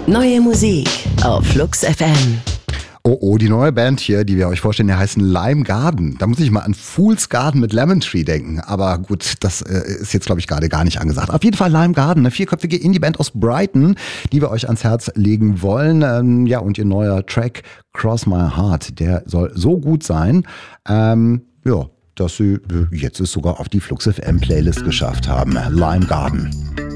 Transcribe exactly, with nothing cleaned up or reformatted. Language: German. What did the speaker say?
Neue Musik auf Flux F M. Oh, oh, die neue Band hier, die wir euch vorstellen, die heißen Lime Garden. Da muss ich mal an Fool's Garden mit Lemon Tree denken. Aber gut, das äh, ist jetzt, glaube ich, gerade gar nicht angesagt. Auf jeden Fall Lime Garden, eine vierköpfige Indie-Band aus Brighton, die wir euch ans Herz legen wollen. Ähm, ja, und ihr neuer Track Cross My Heart, der soll so gut sein, ähm, ja, dass sie jetzt es sogar auf die Flux F M Playlist geschafft haben. Lime Garden.